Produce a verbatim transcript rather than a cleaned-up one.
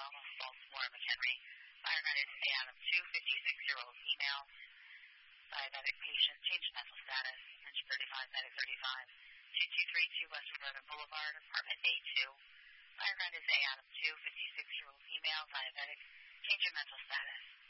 Wellness, Baltimore, McHenry. Firefighter A. Adam two, fifty-six-year-old female. Diabetic patient, change in mental status, inch thirty-five, medic thirty-five. two two three two West Road Boulevard, apartment A two. Firefighter A. Adam two, fifty-six-year-old female, diabetic, change in mental status.